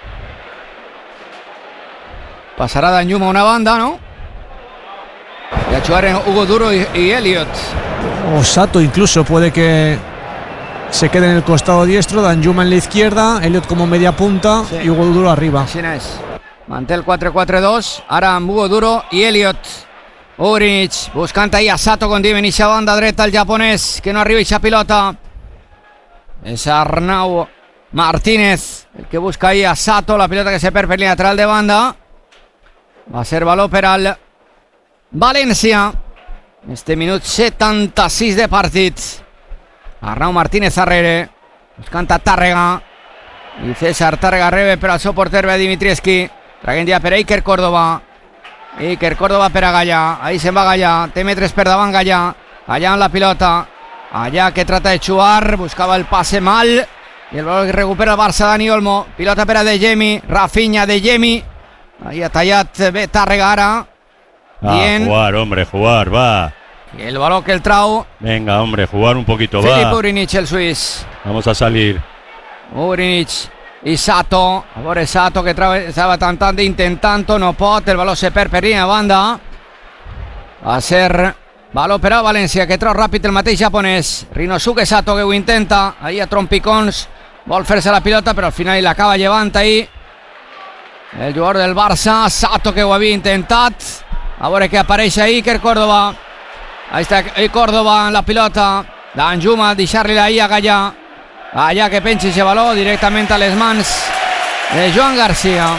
pasará Danjuma a una banda, ¿no? Y a jugar en Hugo Duro y, y Elliot. O Sato incluso puede que se quede en el costado diestro. Danjuma en la izquierda, Elliot como media punta, sí, y Hugo Duro arriba. Así es. Manté el quatre quatre dos. Ara amb Hugo Duro i Elliot. Ugrinic buscant ahí a Sato con Diven, ixa banda dreta el japonès, que no arriba ixa pilota. És Arnau Martínez el que busca ahí a Sato, la pilota que se perd per lateral de banda. Va a ser valor per al València. Este minut setanta-sis de partit. Arnau Martínez darrere, buscant a Tàrrega, i César Tàrrega rebe per al seu porter Dimitrievski, traient ja per Iker Córdoba. Iker Córdoba per a Gallà, ahí se'n va Gallà, té metres per davant Gallà, Gallà amb la pilota, allà que trata de xuar, buscava el passe mal, i el valor que recupera el Barça, Dani Olmo, pilota per a De Jemi, Rafinha, De Jemi, ahí ha tallat bé Tàrrega ara. Ah, bien. Jugar, hombre, jugar, va. Y el balón que el trau. Venga, hombre, jugar un poquito, va. Filip Ugrinic, el suís. Vamos a salir. Ugrinic y Sato. A veure Sato, que estava tantant intentant, no pot. El balón se perd per línia de banda. Va a ser balón per a València, que trau ràpid el mateix japonès. Rinosuke Sato, que ho intenta. Ahí a trompicons. Vol fer-se la pilota, però al final l'acaba llevant ahí el jugador del Barça. Sato, que ho havia intentat. A veure que apareix ahí Iker Córdoba. Ahí está Córdoba en la pilota. Danjuma, deixar-li ahí a Gallà. Gallà que penja ese baló directament a les mans de Joan García.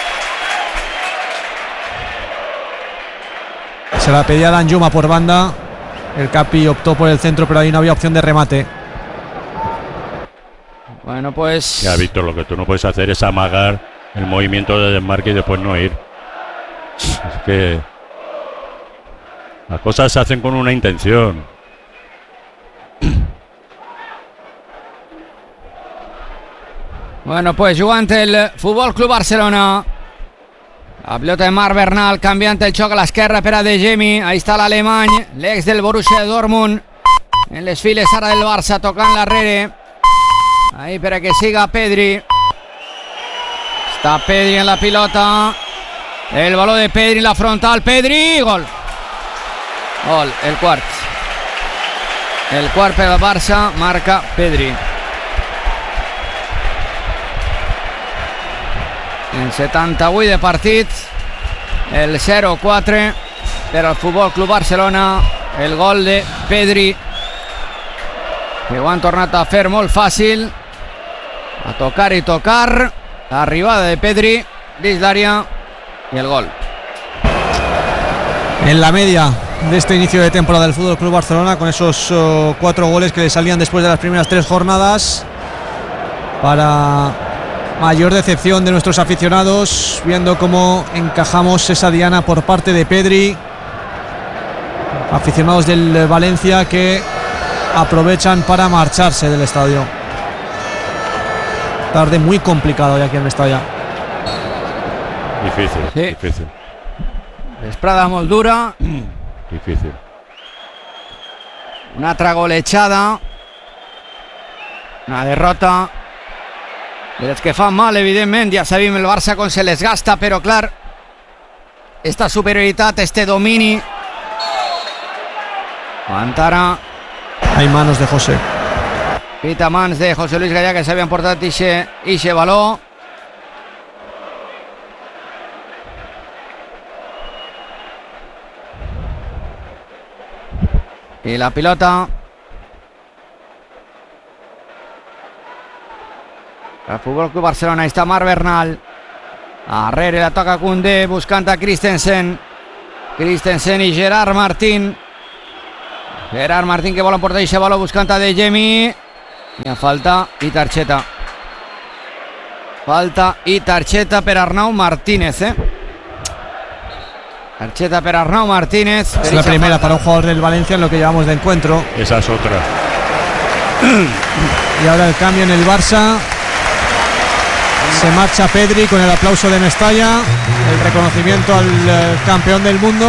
Se la pedía Danjuma por banda. El Capi optó por el centro, pero ahí no había opción de remate. Bueno, pues... Ya, Víctor, lo que tú no puedes hacer es amagar el movimiento de desmarque y después no ir. Es que... las cosas se hacen con una intención. Bueno, pues jugant el Futbol Club Barcelona. La pilota de Marc Bernal, canviant el xoc a l'esquerra per a De Jemi. Ahí està l'alemany, l'ex del Borussia Dortmund. En les files ara del Barça, tocant l'arrere. Ahí per a que siga Pedri. Està Pedri en la pilota. El baló de Pedri en la frontal. Pedri, gol. Gol, el quart. el quart per al Barça, marca Pedri. En setanta-vuit de partits, el zero quatre per al Futbol Club Barcelona, el gol de Pedri, que ho han tornat a fer molt fàcil, a tocar i tocar, l'arribada de Pedri dins l'àrea y el gol. En la media de este inicio de temporada del Fútbol Club Barcelona, con esos uh, cuatro goles que le salían después de las primeras tres jornadas, para mayor decepción de nuestros aficionados, viendo cómo encajamos esa diana por parte de Pedri. Aficionados del Valencia que aprovechan para marcharse del estadio. Tarde muy complicado hoy aquí en Mestalla. Difícil, sí. difícil. Vesprada molt dura. Difícil. Una altra golejada. Una derrota de les que fan mal, evidentment. Ja sabem el Barça com se les gasta, però clar, esta superioritat, este domini. Antara. Hay manos de José. Pita mans de José Luis Gallà, que s'havien portat ixe, ixe baló. Y la pilota el Futbol Club Barcelona. Ahí está Marc Bernal. Arrere la toca Koundé, buscant a Christensen. Christensen i Gerard Martín. Gerard Martín que vol emportar aquest baló buscant a De Jemi. Hi ha falta i targeta. Falta i targeta per Arnau Martínez, eh? Tarjeta para Arnau Martínez. Es la primera falta para un jugador del Valencia en lo que llevamos de encuentro. Esa es otra. Y ahora el cambio en el Barça. Se marcha Pedri con el aplauso de Mestalla. El reconocimiento al eh, campeón del mundo.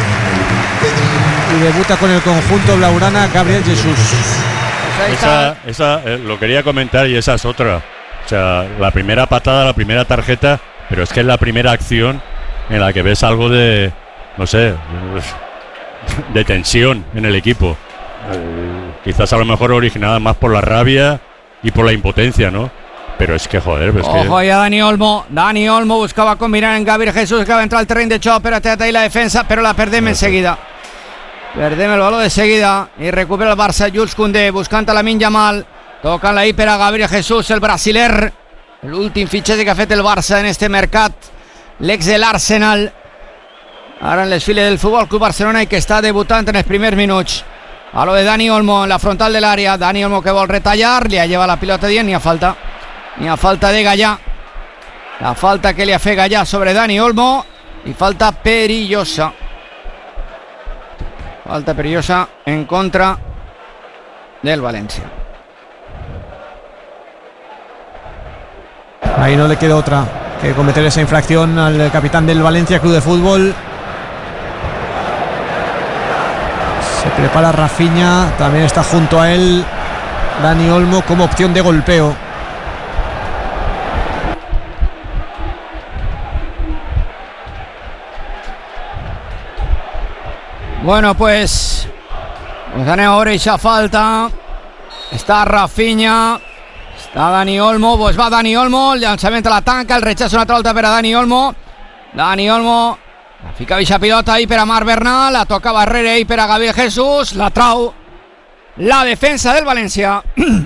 Y debuta con el conjunto blaugrana Gabriel Jesús. Esa, esa eh, lo quería comentar y esa es otra. O sea, la primera patada, la primera tarjeta, pero es que es la primera acción en la que ves algo de, no sé, de tensión en el equipo. Eh, quizás a lo mejor originada más por la rabia y por la impotencia, ¿no? Pero es que, joder, ves que... Ojo ya Dani Olmo. Dani Olmo buscaba combinar en Gabriel Jesús, que va a entrar al terreno de xoc, però té ahí la defensa, però la perdem no, enseguida. Perdem el baló de seguida i recupera el Barça. Jules Koundé buscant a Lamine Yamal. Toca la hiper a Gabriel Jesús, el brasiler. L'últim fitxatge que ha fet el Barça en este mercat. L'ex de l'Arsenal. Ara en les files del Futbol Club Barcelona i que està debutant en els primers minuts. A lo de Dani Olmo en la frontal de l'àrea. Dani Olmo que vol retallar. Li ha llevat la pilota dient, ni a falta. Ni a falta de Gallà. La falta que li ha fet Gallà sobre Dani Olmo. I falta perillosa. Falta perillosa en contra del Valencia. Ahí no le queda otra que cometer esa infracción al capitán del Valencia Club de Fútbol. Se prepara Rafinha, también está junto a él Dani Olmo como opción de golpeo. Bueno, pues pues anem a veure aquesta falta. Està Rafinha, està Dani Olmo, pues va Dani Olmo, el llançament a la tanca, el rechazo una altra volta per a Dani Olmo. Dani Olmo la fica aquesta pilota ahí per a Marc Bernal, la toca Barrera ahí per a Gabriel Jesús, la trau la defensa del València.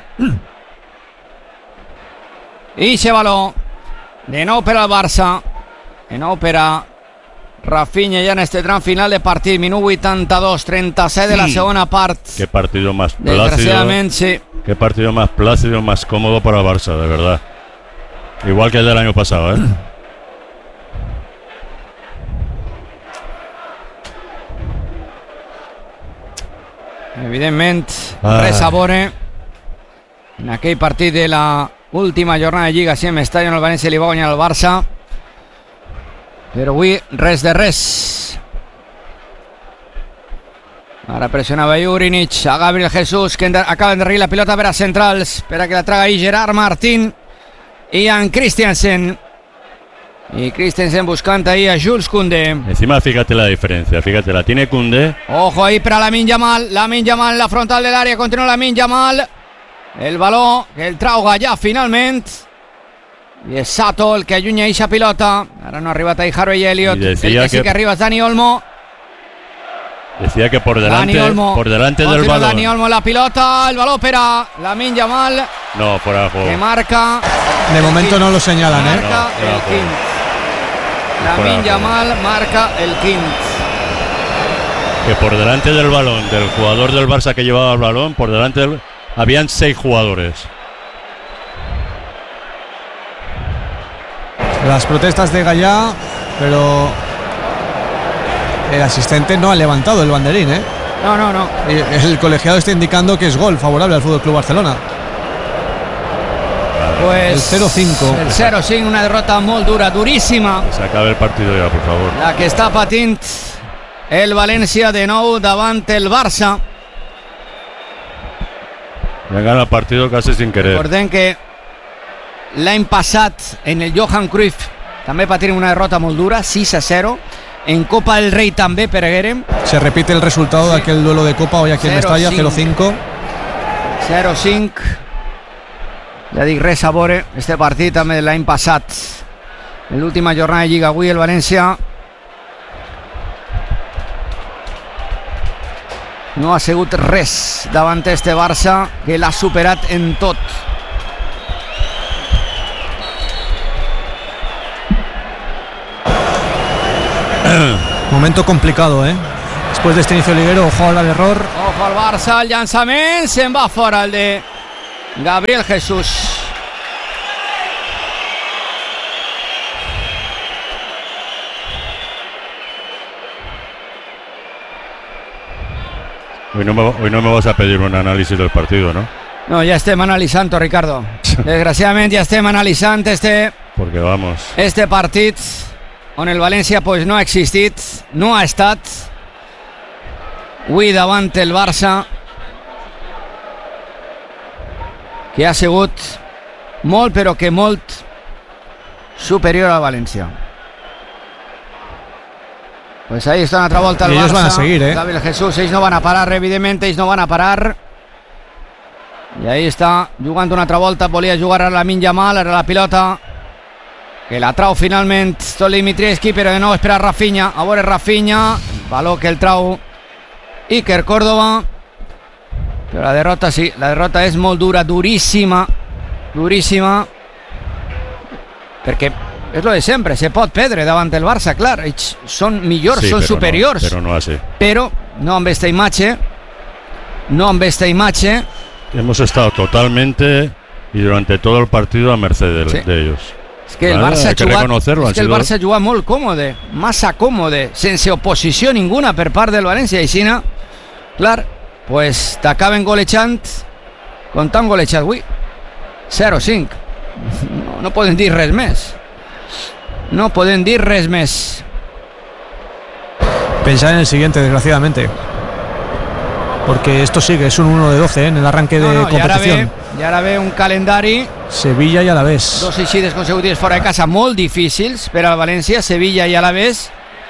I se baló de nou per al Barça, de nou per a Rafinha ya en este tram final de partit. Minut vuitanta-dos, trenta-set de la segona part. Qué partido más plácido. Desgraciadamente, sí. Qué partido más plácido, más cómodo para Barça, de verdad. Igual que el del año pasado, ¿eh? Evidentment, resabore en aquell partit de la última jornada de Lliga, si en Mestalla, en el València li va guanyar el Barça, però avui res de res. Ara pressionava Jurinic a Gabriel Jesús, que acaba de la pilota per a centrals, per a que la traga ahí Gerard Martín i en Christiansen. Y Christensen buscando ahí a Jules Koundé. Encima fíjate la diferencia, fíjate, la tiene Koundé. Ojo ahí para Lamine Yamal, Lamine Yamal en la frontal del área, continúa Lamine Yamal. El balón que el trauga ja finalment. I és Sato el que allunya eixa pilota. Ara no ha arribat ahí Harvey Elliott. El que, que sí que arriba és Dani Olmo. Decía que por delante, por delante del balón. Dani Olmo la pilota, el balón para Lamine Yamal. No, fuera de juego. Que marca. De momento no lo señalan, ¿eh? Marca no, el quint. Lamine Yamal marca el quint. Que por delante del balón, del jugador del Barça que llevaba el balón, por delante del, habían seis jugadores. Las protestas de Gallá, pero el asistente no ha levantado el banderín, ¿eh? No, no, no. Y el colegiado está indicando que es gol favorable al F C Barcelona. Pues el cero cinco. El cero cinco, una derrota molt dura, duríssima. Se acabe el partido ya, por favor. La que està patint el València de nou davant el Barça. Ya gana el partido casi sin querer. Recordem que l'any passat en el Johan Cruyff també patirem una derrota molt dura, sis a cero. En Copa del Rey també perguérem. Se repite el resultado sí. de aquel duelo de Copa hoy aquí en Mestalla, cero cinco. cero cinco. Ja dic, res a veure este partit també de l'any passat. En l'última jornada de Lliga avui el València no ha sigut res davant este Barça que l'ha superat en tot. Momento complicado, ¿eh? Después de este inicio liguero, ojo al error. Ojo al Barça, el llançament, se'n va fora el de Gabriel Jesús. Hoy no, me, hoy no me vas a pedir un análisis del partido, ¿no? No, ja estem analitzant, Ricardo. Desgraciadament ja estem analitzant este... Porque vamos... Este partit on el València pues, no ha existit, no ha estat. Avui davant el Barça, que ha sigut molt, però que molt superior al València. Pues ahí está una otra volta al Barça. Ellos van a seguir, ¿eh? Gabriel Jesús, ells no van a parar, evidentment, ells no van a parar. I ahí està, jugant una altra volta, volia jugar a Lamine Yamal, ara la pilota, que la trau finalment Stoli Dimitrievski, però de nou espera Rafinha, a veure Rafinha, valor que el trau Iker Córdoba, però la derrota sí, la derrota és molt dura, duríssima, duríssima, perquè és lo de sempre, se pot perdre davant el Barça, clar, ells són millors, sí, són superiors, no, però no així. Però no amb esta imatge, no amb esta imatge. Hemos estado totalmente y durante todo el partido a merced de, sí. de ellos. És que el vale, Barça ha jugat, és que el sido... Barça ha jugat molt còmode, massa còmode, sense oposició ninguna per part del València, i així, clar, pues t'acaben golejant com t'han golejat avui. zero cinc. No, no poden dir res més. No poden dir res més. Pensar en el siguiente, desgraciadamente. Porque esto sigue, es un uno de doce ¿eh? en el arranque de no, no, competición. I ara ve un calendari. Sevilla i Alavés. Dos eixides consecutives fora de casa molt difícils per al València, Sevilla i Alavés.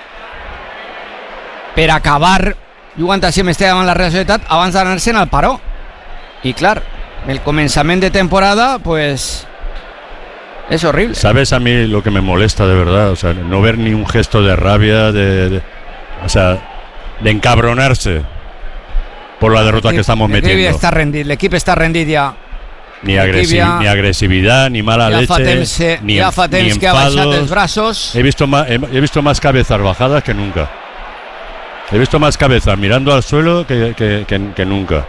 Per acabar jugant així amb este davant la Real Societat abans d'anar-se'n al paró. I clar, el començament de temporada, pues... es horrible. ¿Sabes a mí lo que me molesta de verdad? O sea, no ver ni un gesto de rabia, de, de o sea, de encabronarse por la derrota que estamos metiendo. Está rendit, el equipo está rendit ya. Ni, agresi ja, ni agresividad, ni mala ja leche, temps, eh, ni, ja fa temps ni que ha baixat els braços. He visto, más, he, he visto más cabezas bajadas que nunca. He visto más cabezas mirando al suelo que, que, que, que nunca.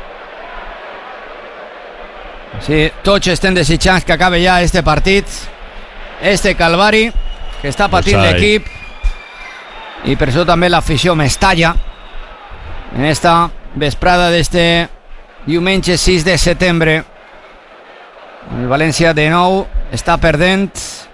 Sí, tots estem desitjant que acabe ja este partit, este calvari que està patint pues l'equip, i per això també l'afició Mestalla en esta vesprada d'este diumenge sis de setembre. El València de nou està perdent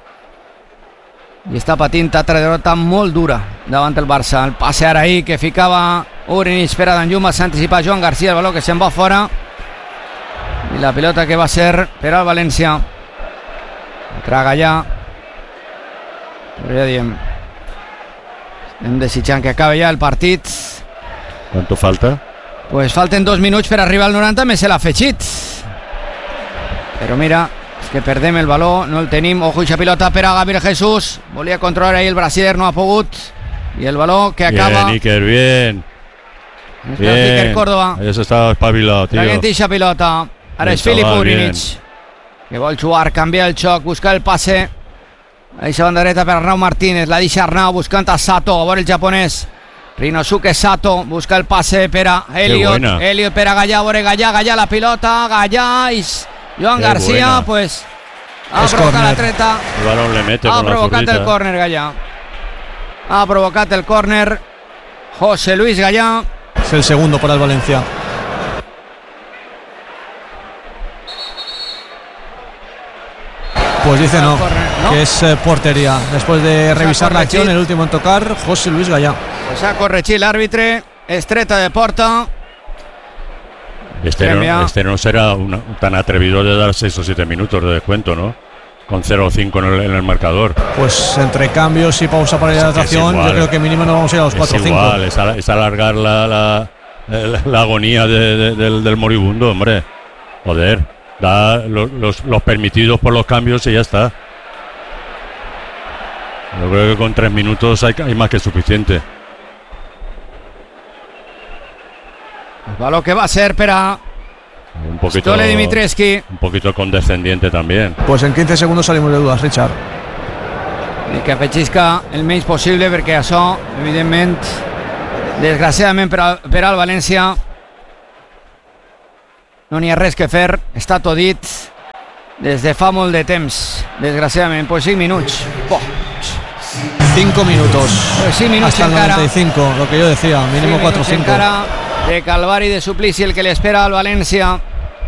i està patint altra derrota molt dura davant el Barça. El passe ara ahí que ficava Urinich per a Danjuma, s'anticipa Joan García, el baló que se'n va fora i la pilota que va ser per al València. Traga ja Però ja diem, estem desitjant que acabi ja el partit. ¿Cuánto falta? Pues falten dos minuts per arribar al noranta, més se l'ha afegit. Però mira, és que perdem el baló, no el tenim. Ojo, ixa pilota per a Gabriel Jesús. Volia controlar ahí el brasiler, no ha pogut. I el baló que acaba... Bien, Iker, bien. Bien. Iker Córdoba. Eso estaba espabilado, tío. Traguent ixa pilota. Ara és Filip Urinich, que vol jugar, canviar el xoc, buscar el passe. Eixa bandereta per Arnau Martínez, la deixa Arnau buscant a Sato, a veure el japonès. Rinosuke Sato busca el passe per a Elliot, Elliot per a Gallà, a veure Gallà, Gallà la pilota, Gallà i Joan Qué García, buena. Pues ha es provocat la treta. El balón le mete ha con provocat la el córner Gallà. Ha provocat el córner José Luis Gallà. Es el segundo para el Valencia. Pues dice no, ¿no? Que es eh, portería. Después de revisar la acción, el último en tocar, José Luis Gallà. Pues ha corregit l'àrbitre, estreta de porta. Este no, este no será una, tan atrevido de dar seis o siete minutos de descuento, ¿no? Con cero cinco en el, en el marcador. Pues entre cambios y pausa para la hidratación, yo creo que mínimo no vamos a ir a los cuatro cinco. Igual, es, a, es alargar la, la, la, la agonía de, de, del, del moribundo, hombre. Joder. Da los, los, los permitidos por los cambios y ya está. Yo creo que con tres minutos hay, hay más que suficiente. El balón que va a ser per a un poquito, Stole Dimitrescu. Un poquito condescendiente también. Pues en quince segundos salimos de dudas, Richard. I que afegisca el menys possible, perquè això, evidentment, desgraciadament per, a, per al València, no n'hi ha res que fer, està tot dit des de fa molt de temps, desgraciadament. Pues cinc minuts. Boh. Cinco minutos. Pues cinc minuts hasta el encara. noventa y cinco, lo que yo decía, mínimo cuatro cinco. Encara de calvari, de suplici el que li espera al València.